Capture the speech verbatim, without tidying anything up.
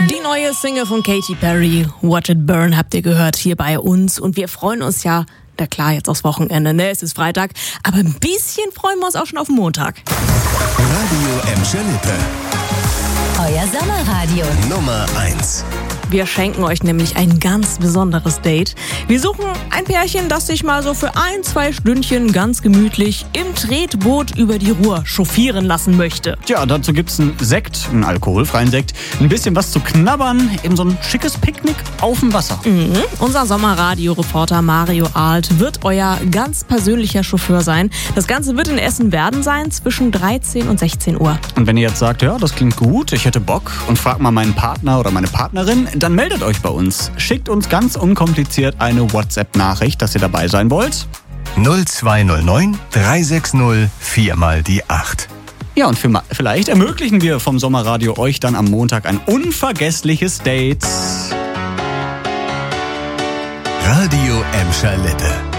Die neue Single von Katy Perry, Watch It Burn, habt ihr gehört hier bei uns. Und wir freuen uns ja, na klar, jetzt aufs Wochenende, ne? Es ist Freitag, aber ein bisschen freuen wir uns auch schon auf den Montag. Radio Emscher Lippe. Euer Sommerradio. Nummer eins. Wir schenken euch nämlich ein ganz besonderes Date. Wir suchen ein Pärchen, das sich mal so für ein, zwei Stündchen ganz gemütlich im Tretboot über die Ruhr chauffieren lassen möchte. Tja, dazu gibt's einen Sekt, einen alkoholfreien Sekt, ein bisschen was zu knabbern, eben so ein schickes Picknick auf dem Wasser. Mhm. Unser Sommerradio-Reporter Mario Alt wird euer ganz persönlicher Chauffeur sein. Das Ganze wird in Essen-Werden sein, zwischen dreizehn und sechzehn Uhr. Und wenn ihr jetzt sagt, ja, das klingt gut, ich hätte Bock und fragt mal meinen Partner oder meine Partnerin, dann meldet euch bei uns. Schickt uns ganz unkompliziert eine WhatsApp-Nachricht, dass ihr dabei sein wollt. null zwei null neun drei sechs null vier mal die acht. Ja, und für, vielleicht ermöglichen wir vom Sommerradio euch dann am Montag ein unvergessliches Date. Radio Emscher Lippe.